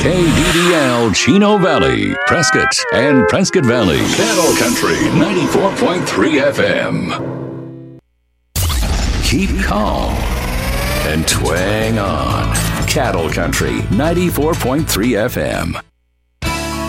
KDDL Chino Valley, Prescott, and Prescott Valley. Cattle Country 94.3 FM. Keep calm and twang on. Cattle Country 94.3 FM.